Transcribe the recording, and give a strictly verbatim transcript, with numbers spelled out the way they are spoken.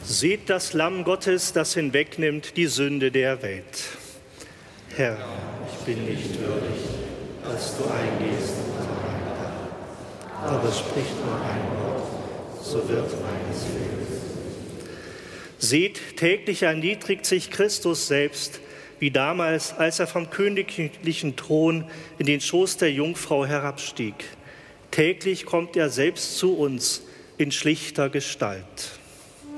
Seht das Lamm Gottes, das hinwegnimmt die Sünde der Welt. Herr, ich bin nicht würdig, dass du eingehst unter mein Dach. Aber sprich nur ein Wort, so wird meine Seele. Seht, täglich erniedrigt sich Christus selbst, wie damals, als er vom königlichen Thron in den Schoß der Jungfrau herabstieg. Täglich kommt er selbst zu uns in schlichter Gestalt.